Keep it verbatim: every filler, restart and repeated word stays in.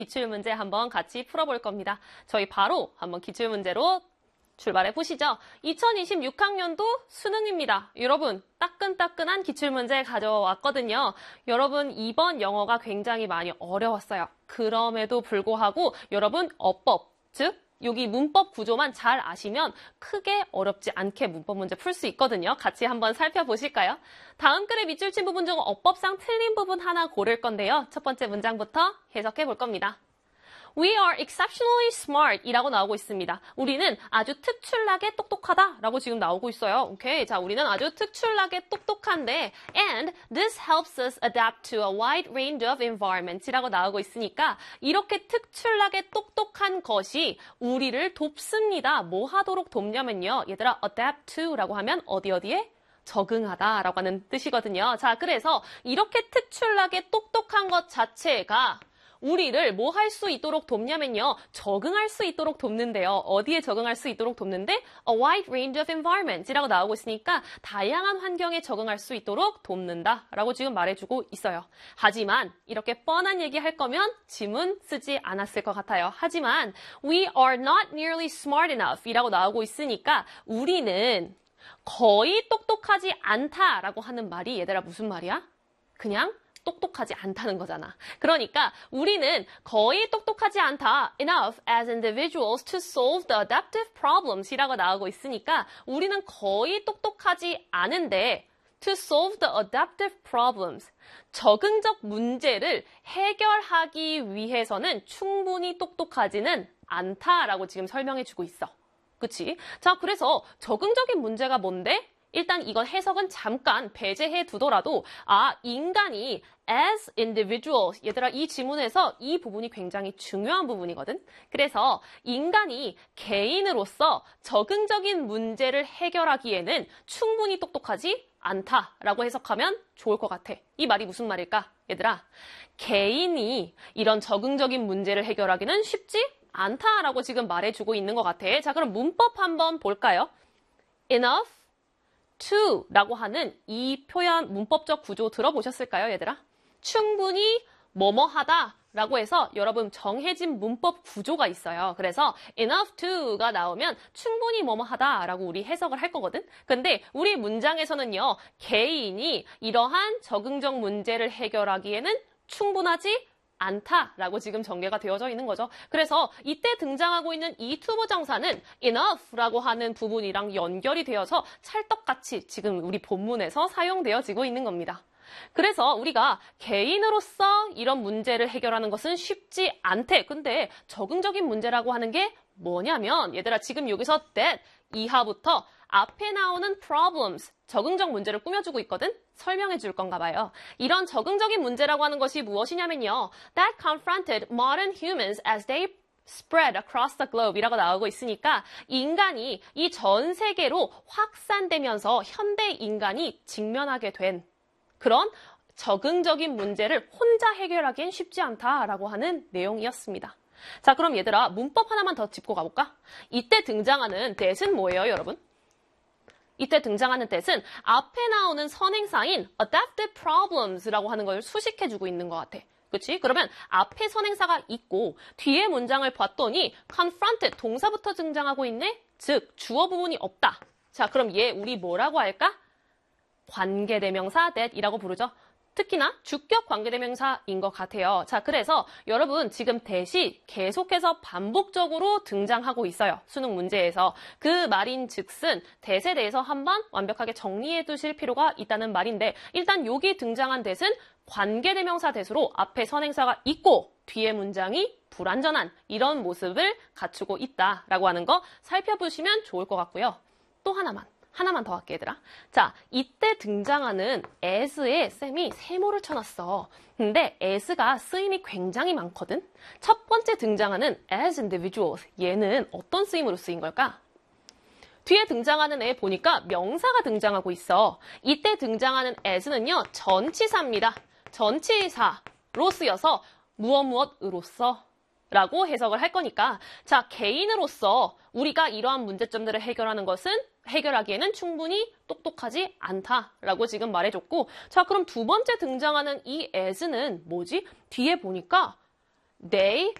기출문제 한번 같이 풀어볼 겁니다. 저희 바로 한번 기출문제로 출발해 보시죠. 이천이십육 학년도 수능입니다. 여러분 따끈따끈한 기출문제 가져왔거든요. 여러분 이번 영어가 굉장히 많이 어려웠어요. 그럼에도 불구하고 여러분 어법, 즉 여기 문법 구조만 잘 아시면 크게 어렵지 않게 문법 문제 풀 수 있거든요. 같이 한번 살펴보실까요? 다음 글의 밑줄 친 부분 중 어법상 틀린 부분 하나 고를 건데요. 첫 번째 문장부터 해석해 볼 겁니다. We are exceptionally smart 이라고 나오고 있습니다. 우리는 아주 특출나게 똑똑하다 라고 지금 나오고 있어요. 오케이. 자, 우리는 아주 특출나게 똑똑한데 and this helps us adapt to a wide range of environments 이라고 나오고 있으니까 이렇게 특출나게 똑똑한 것이 우리를 돕습니다. 뭐 하도록 돕냐면요. 얘들아 adapt to 라고 하면 어디 어디에? 적응하다 라고 하는 뜻이거든요. 자, 그래서 이렇게 특출나게 똑똑한 것 자체가 우리를 뭐 할 수 있도록 돕냐면요. 적응할 수 있도록 돕는데요. 어디에 적응할 수 있도록 돕는데? A wide range of environments 이라고 나오고 있으니까 다양한 환경에 적응할 수 있도록 돕는다 라고 지금 말해주고 있어요. 하지만 이렇게 뻔한 얘기 할 거면 지문 쓰지 않았을 것 같아요. 하지만 we are not nearly smart enough 이라고 나오고 있으니까 우리는 거의 똑똑하지 않다라고 하는 말이 얘들아 무슨 말이야? 그냥 똑똑하지 않다는 거잖아. 그러니까 우리는 거의 똑똑하지 않다 enough as individuals to solve the adaptive problems 이라고 나오고 있으니까 우리는 거의 똑똑하지 않은데 to solve the adaptive problems 적응적 문제를 해결하기 위해서는 충분히 똑똑하지는 않다라고 지금 설명해 주고 있어. 그치? 자, 그래서 적응적인 문제가 뭔데? 일단 이건 해석은 잠깐 배제해 두더라도 아, 인간이 as individuals 얘들아 이 지문에서 이 부분이 굉장히 중요한 부분이거든. 그래서 인간이 개인으로서 적응적인 문제를 해결하기에는 충분히 똑똑하지 않다라고 해석하면 좋을 것 같아. 이 말이 무슨 말일까? 얘들아, 개인이 이런 적응적인 문제를 해결하기는 쉽지 않다라고 지금 말해주고 있는 것 같아. 자, 그럼 문법 한번 볼까요? enough to 라고 하는 이 표현 문법적 구조 들어보셨을까요, 얘들아? 충분히 뭐뭐 하다 라고 해서 여러분 정해진 문법 구조가 있어요. 그래서 enough to가 나오면 충분히 뭐뭐 하다 라고 우리 해석을 할 거거든. 근데 우리 문장에서는요, 개인이 이러한 적응적 문제를 해결하기에는 충분하지 않다라고 지금 전개가 되어져 있는 거죠. 그래서 이때 등장하고 있는 이 투부정사는 enough라고 하는 부분이랑 연결이 되어서 찰떡같이 지금 우리 본문에서 사용되어지고 있는 겁니다. 그래서 우리가 개인으로서 이런 문제를 해결하는 것은 쉽지 않대. 근데 적응적인 문제라고 하는 게 뭐냐면 얘들아 지금 여기서 that 이하부터 앞에 나오는 problems, 적응적 문제를 꾸며주고 있거든? 설명해 줄 건가 봐요. 이런 적응적인 문제라고 하는 것이 무엇이냐면요. That confronted modern humans as they spread across the globe 이라고 나오고 있으니까 인간이 이 전 세계로 확산되면서 현대 인간이 직면하게 된 그런 적응적인 문제를 혼자 해결하기엔 쉽지 않다라고 하는 내용이었습니다. 자, 그럼 얘들아 문법 하나만 더 짚고 가볼까? 이때 등장하는 that은 뭐예요, 여러분? 이때 등장하는 that은 앞에 나오는 선행사인 adaptive problems라고 하는 걸 수식해주고 있는 것 같아. 그치? 그러면 앞에 선행사가 있고 뒤에 문장을 봤더니 confronted 동사부터 등장하고 있네? 즉 주어 부분이 없다. 자, 그럼 얘 우리 뭐라고 할까? 관계대명사 that이라고 부르죠. 특히나 주격 관계대명사인 것 같아요. 자, 그래서 여러분 지금 that이 계속해서 반복적으로 등장하고 있어요. 수능 문제에서. 그 말인 즉슨 that에 대해서 한번 완벽하게 정리해 두실 필요가 있다는 말인데 일단 여기 등장한 that은 관계대명사 that으로 앞에 선행사가 있고 뒤에 문장이 불완전한 이런 모습을 갖추고 있다라고 하는 거 살펴보시면 좋을 것 같고요. 또 하나만. 하나만 더 할게, 얘들아. 자, 이때 등장하는 as에 쌤이 세모를 쳐놨어. 근데 as가 쓰임이 굉장히 많거든? 첫 번째 등장하는 as individuals. 얘는 어떤 쓰임으로 쓰인 걸까? 뒤에 등장하는 애 보니까 명사가 등장하고 있어. 이때 등장하는 as는요, 전치사입니다. 전치사로 쓰여서 무엇 무엇으로써 라고 해석을 할 거니까 자, 개인으로서 우리가 이러한 문제점들을 해결하는 것은 해결하기에는 충분히 똑똑하지 않다라고 지금 말해줬고 자, 그럼 두 번째 등장하는 이 as는 뭐지? 뒤에 보니까 They